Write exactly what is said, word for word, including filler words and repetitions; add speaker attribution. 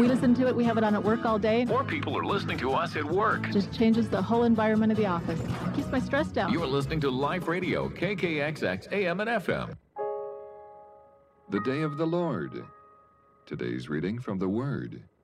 Speaker 1: We listen to it. We have it on at work all day.
Speaker 2: More people are listening to us at work.
Speaker 1: Just changes the whole environment of the office. Keeps my stress down.
Speaker 2: You're listening to Life Radio, K K X X, A M and F M.
Speaker 3: The Day of the Lord. Today's reading from the Word.